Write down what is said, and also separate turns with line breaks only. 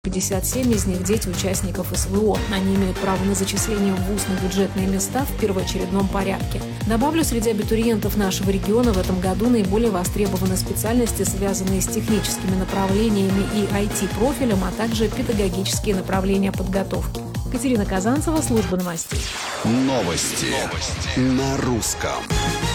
57 из них – дети участников СВО. Они имеют право на зачисление в вуз на бюджетные места в первоочередном порядке. Добавлю, среди абитуриентов нашего региона в этом году наиболее востребованы специальности, связанные с техническими направлениями и IT-профилем, а также педагогические направления подготовки. Катерина Казанцева, служба новостей.
Новости на русском.